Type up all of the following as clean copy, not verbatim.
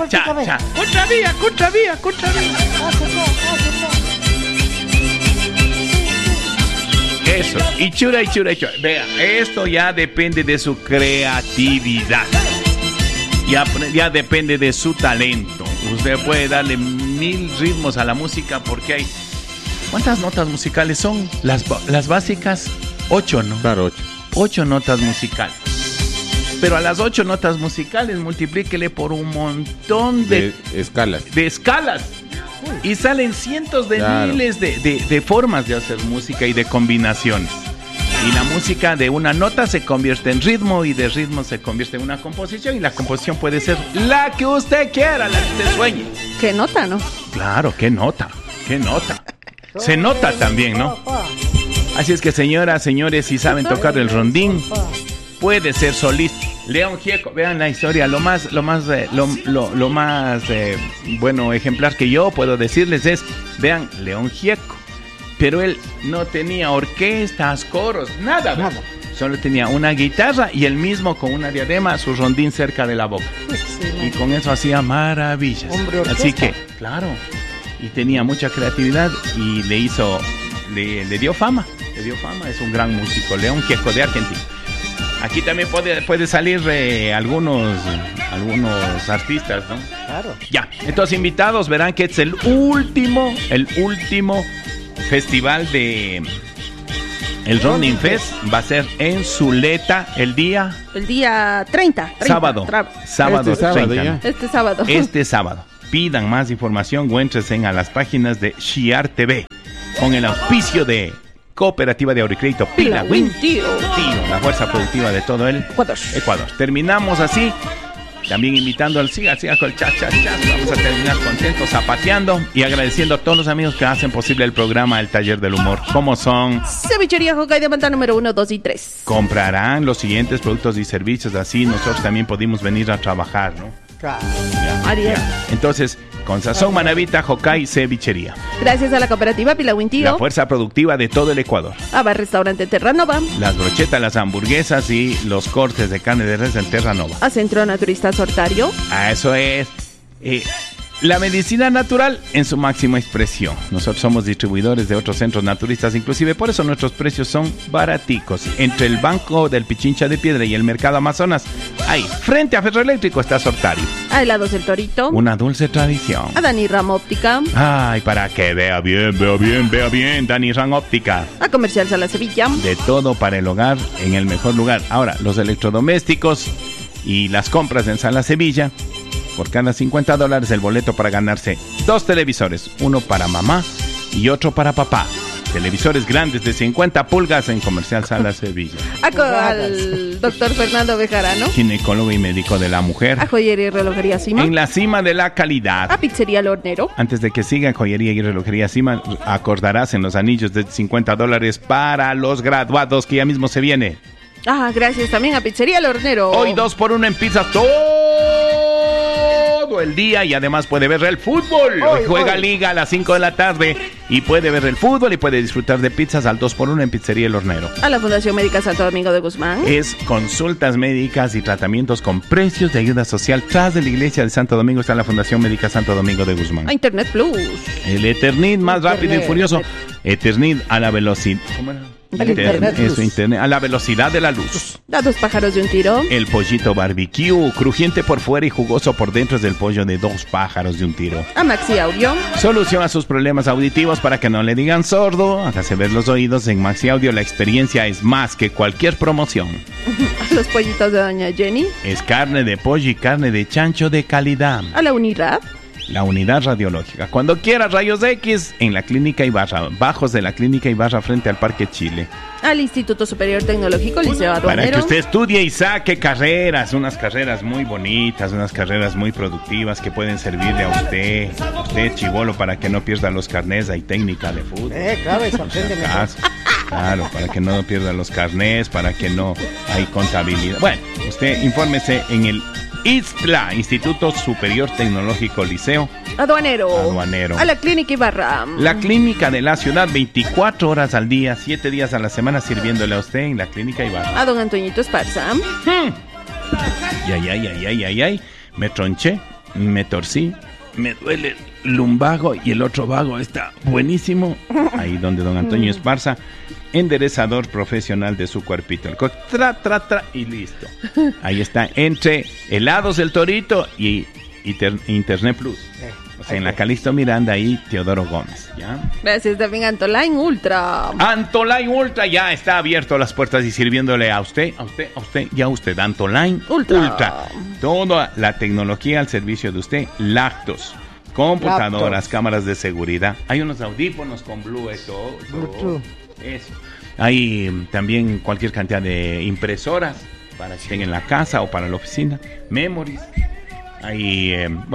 cha. Contravía. Eso, y chura. Vea, esto ya depende de su creatividad. Ya depende de su talento. Usted puede darle 1000 ritmos a la música porque hay... ¿Cuántas notas musicales son? Las básicas, 8, ¿no? Claro, 8. 8 notas musicales. Pero a las 8 notas musicales multiplíquele por un montón de escalas. Y salen cientos de miles de formas de hacer música y de combinaciones. Y la música de una nota se convierte en ritmo y de ritmo se convierte en una composición. Y la composición puede ser la que usted quiera, la que usted sueñe. ¿Qué nota, no? Claro, qué nota. Se nota también, ¿no? Así es que, señoras, señores, si saben tocar el rondín, puede ser solista. León Gieco, vean la historia, lo más bueno ejemplar que yo puedo decirles es, vean, León Gieco, pero él no tenía orquestas, coros, nada. Solo tenía una guitarra y él mismo con una diadema, su rondín cerca de la boca. Y con eso hacía maravillas. Así que, claro, y tenía mucha creatividad y le dio fama, es un gran músico, León Gieco de Argentina. Aquí también puede salir algunos artistas, ¿no? Claro. Ya, estos invitados verán que es el último festival de el Rondín Fest. Va a ser en Zuleta el día 30. Sábado 30. Este sábado. Pidan más información o entren a las páginas de Shiar TV con el auspicio de Cooperativa de Ahorro y Crédito Pilawin Tiro, la fuerza productiva de todo el Ecuador. Terminamos así, también invitando al siga con el cha. Vamos a terminar contentos, zapateando y agradeciendo a todos los amigos que hacen posible el programa El Taller del Humor, como son Cevichería Jocay de Manta número 1, 2 y 3. Comprarán los siguientes productos y servicios, así nosotros también podemos venir a trabajar, ¿no? Claro. Ya. Entonces, con sazón Manavita, Jocay Cevichería. Gracias a la Cooperativa Pilawin Tiro, la fuerza productiva de todo el Ecuador. Aba Restaurante Terranova. Las brochetas, las hamburguesas y los cortes de carne de res en Terranova. A Centro Naturista Sortario. Eso es. La medicina natural en su máxima expresión. Nosotros somos distribuidores de otros centros naturistas, inclusive por eso nuestros precios son baraticos. Entre el Banco del Pichincha de Piedra y el Mercado Amazonas, ahí, frente a Ferroeléctrico, está Sortario. A Helados El Torito. Una dulce tradición. A Dani Ram Óptica. Ay, para que vea bien, Dani Ram Óptica. A Comercial Sala Sevilla. De todo para el hogar en el mejor lugar. Ahora, los electrodomésticos y las compras en Sala Sevilla. Por cada $50 el boleto para ganarse 2 televisores, uno para mamá y otro para papá. Televisores grandes de 50 pulgas en Comercial Sala Sevilla. Al doctor Fernando Bejarano, ginecólogo y médico de la mujer. A Joyería y Relojería Cima. En la cima de la calidad. A Pizzería El Hornero. Antes de que sigan Joyería y Relojería Cima, acordarás en los anillos de $50 para los graduados que ya mismo se viene. Gracias también a Pizzería El Hornero. Hoy 2x1 en pizzas todo el día y además puede ver el fútbol. Hoy juega Liga a las 5 de la tarde y puede ver el fútbol y puede disfrutar de pizzas al 2x1 en Pizzería El Hornero. A la Fundación Médica Santo Domingo de Guzmán. Es consultas médicas y tratamientos con precios de ayuda social. Tras de la iglesia de Santo Domingo está la Fundación Médica Santo Domingo de Guzmán. A Internet Plus. El Eternit más rápido y furioso. Eternit a la velocidad. ¿Cómo era? Internet a la velocidad de la luz. Da 2 pájaros de un tiro. El pollito barbecue, crujiente por fuera y jugoso por dentro, es del pollo de 2 pájaros de un tiro. A Maxi Audio. Solución a sus problemas auditivos para que no le digan sordo. Hágase ver los oídos en Maxi Audio. La experiencia es más que cualquier promoción. A los pollitos de Doña Jenny. Es carne de pollo y carne de chancho de calidad. A la Unirad. La unidad radiológica. Cuando quieras rayos X, en la Clínica Ibarra, bajos de la Clínica Ibarra frente al Parque Chile. Al Instituto Superior Tecnológico Liceo Aduanero. Para que usted estudie y saque carreras, unas carreras muy bonitas, unas carreras muy productivas que pueden servirle a usted chibolo, para que no pierda los carnés. Hay técnica de fútbol. Claro, para que no pierda los carnés, para que no hay contabilidad. Bueno, usted infórmese en el ISTLA, Instituto Superior Tecnológico Liceo Aduanero. A la Clínica Ibarra. La clínica de la ciudad, 24 horas al día, 7 días a la semana, sirviéndole a usted en la Clínica Ibarra. A don Antoñito Esparza. Ay, me tronché. me torcí, me duele el lumbago y el otro vago está buenísimo. Ahí donde don Antonio Esparza, enderezador profesional de su cuerpito. Tra, y listo. Ahí está, entre helados del Torito y Internet Plus. O sea, en la Calixto Miranda y Teodoro Gómez, ¿ya? Gracias también Antoline Ultra. Antoline Ultra ya está abierto las puertas y sirviéndole a usted y a usted. Antoline Ultra. Toda la tecnología al servicio de usted. Lactos, computadoras, cámaras de seguridad. Hay unos audífonos con Bluetooth. Eso. Hay también cualquier cantidad de impresoras para que estén en la casa o para la oficina. Memories. Hay,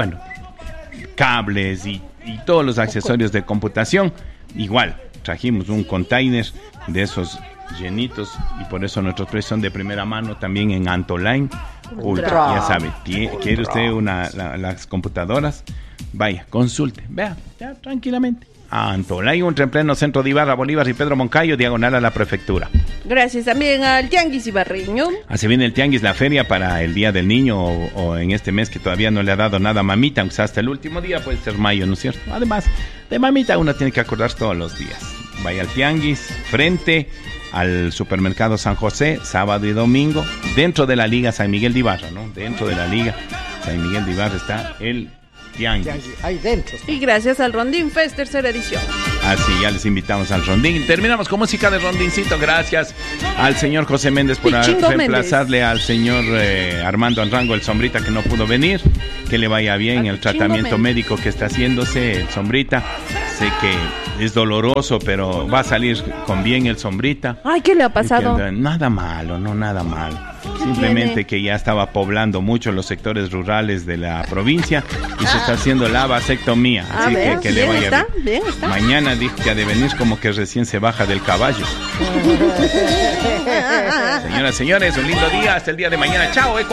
cables y todos los accesorios de computación. Igual, trajimos un container de esos llenitos y por eso nuestros precios son de primera mano también en Antoline Ultra. Ya sabe, ¿quiere usted las computadoras? Vaya, consulte, vea, ya tranquilamente. Antoline Ultra en pleno centro de Ibarra, Bolívar y Pedro Moncayo, diagonal a la prefectura. Gracias también al Tianguis Ibarreño. Así viene el Tianguis, la feria para el Día del Niño o en este mes que todavía no le ha dado nada a mamita, aunque sea hasta el último día, puede ser mayo, ¿no es cierto? Además, de mamita uno tiene que acordarse todos los días. Vaya al Tianguis, frente al supermercado San José, sábado y domingo, dentro de la Liga San Miguel de Ibarra, ¿no? Dentro de la Liga San Miguel de Ibarra está el Tianguis. Ahí dentro. Y gracias al Rondín Fest, tercera edición. Así, ya les invitamos al Rondín. Terminamos con música de Rondincito. Gracias al señor José Méndez por reemplazarle al señor Armando Anrango, el Sombrita, que no pudo venir. Que le vaya bien el tratamiento médico que está haciéndose el Sombrita. Sé que es doloroso, pero va a salir con bien el Sombrita. Ay, ¿qué le ha pasado? Nada malo, no nada malo. Simplemente que ya estaba poblando mucho los sectores rurales de la provincia y se está haciendo la vasectomía. Así que le vaya bien. Mañana dijo que ha de venir como que recién se baja del caballo. Señoras, señores, un lindo día. Hasta el día de mañana. Chao, Ecuador.